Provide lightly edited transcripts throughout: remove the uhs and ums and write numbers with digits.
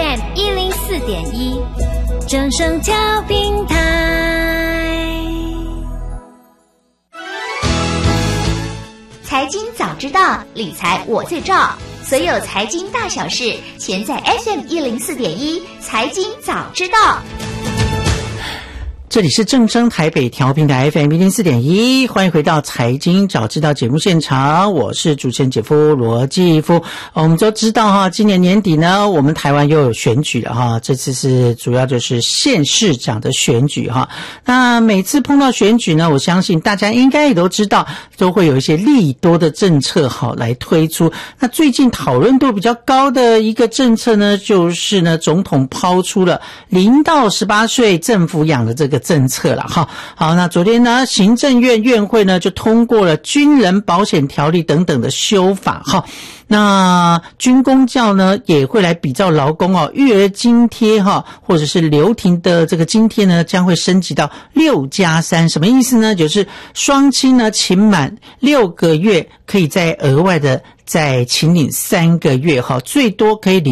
FM 104.1，正声调频台。 财经早知道，理财我最照。所有财经大小事，全在 FM 104.1财经早知道。 这里是正声台北调频台 FM 104.1，欢迎回到财经早知道节目现场，我是主持人姐夫罗继夫。我们都知道哈，今年年底呢，我们台湾又有选举了哈，这次是主要就是县市长的选举哈。那每次碰到选举呢，我相信大家应该也都知道，都会有一些利多的政策好来推出。那最近讨论度比较高的一个政策呢，就是呢，总统抛出了0到18岁政府养的这个政策了哈。好，那昨天呢，行政院院会呢就通过了军人保险条例等等的修法哈。那军公教呢也会来比照劳工哦，育儿津贴哈，或者是留停的这个津贴呢，将会升级到6+3，什么意思呢？就是双亲呢请满6个月，可以再额外的再请领3个月哈，最多可以领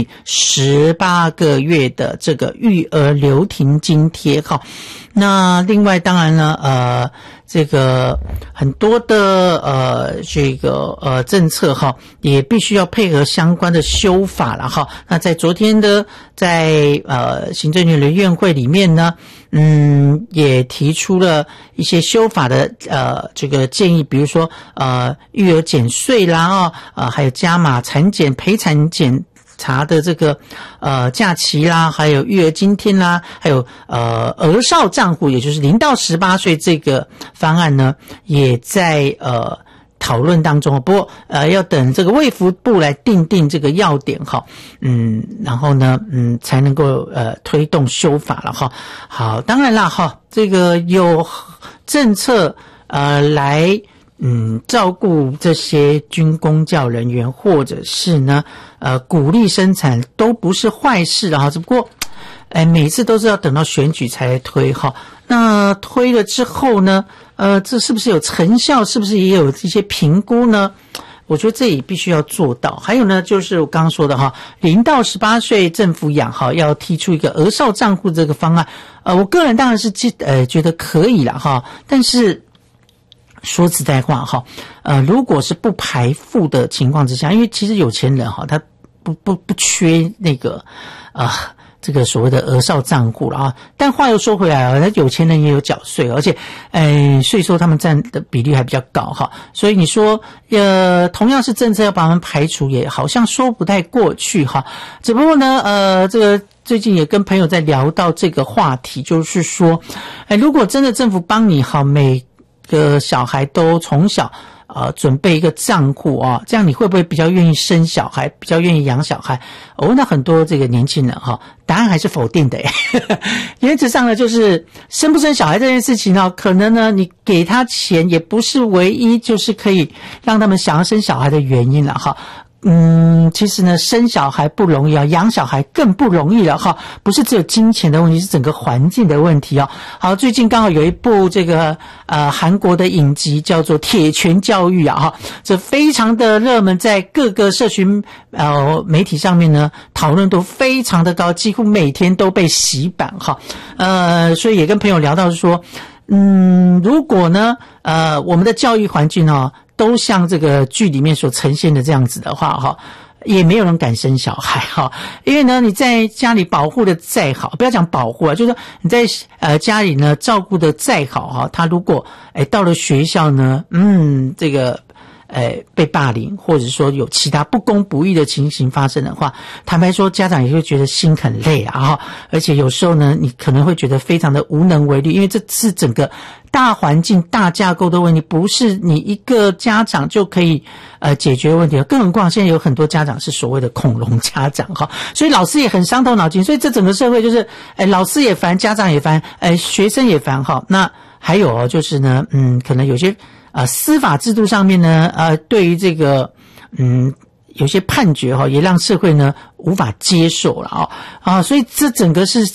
18个月的这个育儿留停津贴哈。那另外当然呢这个很多的政策哈，也必须要配合相关的修法了哈。那在昨天的在行政院的院会里面呢，也提出了一些修法的这个建议，比如说育儿减税啦还有加码产检陪产检查的这个假期啦，还有育儿津贴啦，还有儿少账户，也就是0到18岁这个方案呢，也在讨论当中。不过要等这个卫福部来定这个要点哈，然后呢才能够推动修法了哈。好，当然啦哈，这个有政策来照顾这些军公教人员，或者是呢鼓励生产，都不是坏事的哈。只不过每次都是要等到选举才推哈。那推了之后呢这是不是有成效，是不是也有一些评估呢？我觉得这也必须要做到。还有呢，就是我刚刚说的哈，0到18岁政府养哈，要提出一个儿少账户这个方案。我个人当然是觉得可以啦哈，但是说实在话哈，如果是不排富的情况之下，因为其实有钱人哈，他不缺那个这个所谓的儿少账户了啊。但话又说回来啊，那有钱人也有缴税，而且税收他们占的比例还比较高哈。所以你说同样是政策要把他们排除，也好像说不太过去哈。只不过呢这个最近也跟朋友在聊到这个话题，就是说如果真的政府帮你好，每个小孩都从小准备一个账户啊，这样你会不会比较愿意生小孩，比较愿意养小孩？那很多这个年轻人哈，答案还是否定的耶。原则上呢，就是生不生小孩这件事情呢，可能呢你给他钱也不是唯一就是可以让他们想要生小孩的原因了哈。其实呢，生小孩不容易啊，养小孩更不容易了哈。不是只有金钱的问题，是整个环境的问题哦。好，最近刚好有一部这个韩国的影集叫做《铁拳教育》啊哈，这非常的热门，在各个社群媒体上面呢讨论度非常的高，几乎每天都被洗版哈。所以也跟朋友聊到说，如果呢我们的教育环境都像这个剧里面所呈现的这样子的话哈，也没有人敢生小孩哈。因为呢你在家里保护的再好，不要讲保护啊，就是说你在家里呢照顾的再好哈，他如果到了学校呢这个被霸凌，或者说有其他不公不义的情形发生的话，坦白说家长也会觉得心很累啊，而且有时候呢你可能会觉得非常的无能为力，因为这是整个大环境大架构的问题，不是你一个家长就可以解决问题，更何况现在有很多家长是所谓的恐龙家长哈，所以老师也很伤头脑筋，所以这整个社会就是老师也烦，家长也烦，学生也烦哈。那还有就是呢可能有些司法制度上面呢对于这个有些判决也让社会呢无法接受了所以这整个是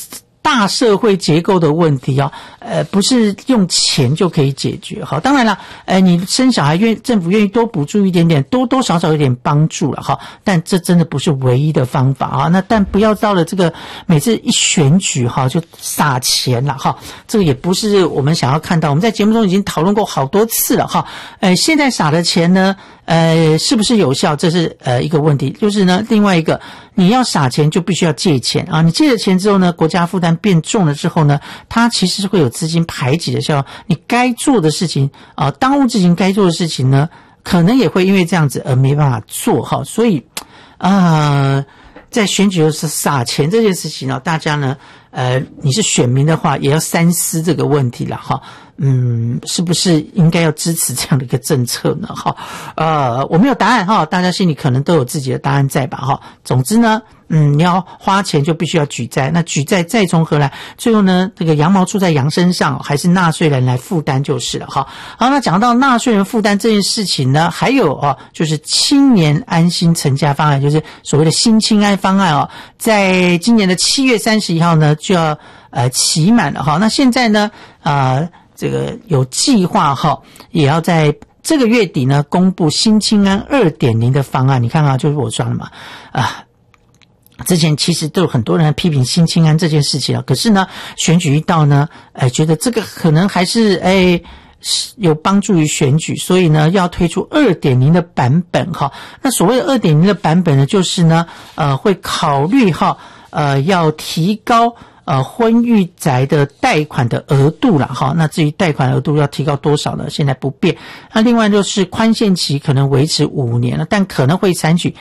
大社会结构的问题不是用钱就可以解决。好，当然了，你生小孩政府愿意多补助一点点，多多少少有点帮助了哈，但这真的不是唯一的方法啊。那但不要到了这个每次一选举哈就撒钱了哈，这个也不是我们想要看到。我们在节目中已经讨论过好多次了哈。现在撒的钱呢，是不是有效？这是一个问题。就是呢，另外一个，你要撒钱就必须要借钱啊。你借了钱之后呢，国家负担变重了之后呢，它其实是会有资金排挤的效果。你该做的事情当务之急该做的事情呢，可能也会因为这样子而没办法做哈。所以在选举的时候撒钱这件事情呢，大家呢你是选民的话也要三思这个问题了哈。是不是应该要支持这样的一个政策呢？哈，我没有答案哈，大家心里可能都有自己的答案在吧？哈，总之呢，你要花钱就必须要举债，那举债再从何来？最后呢，这个羊毛出在羊身上，还是纳税人来负担就是了哈。好，那讲到纳税人负担这件事情呢，还有就是青年安心成家方案，就是所谓的新青安方案在今年的7月31号呢就要期满了哈。那现在呢这个有计划也要在这个月底呢公布新青安 2.0 的方案。你看就是我说了嘛，之前其实都有很多人批评新青安这件事情了，可是呢选举一到呢觉得这个可能还是有帮助于选举，所以呢要推出 2.0 的版本那所谓的 2.0 的版本呢，就是呢会考虑要提高婚育宅的贷款的额度啦哈。那至于贷款额度要提高多少呢？现在不变。那另外就是宽限期可能维持5年了，但可能会采取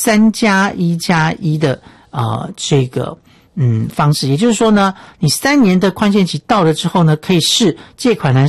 3+1+1的这个方式。也就是说呢，你3年的宽限期到了之后呢，可以视借款人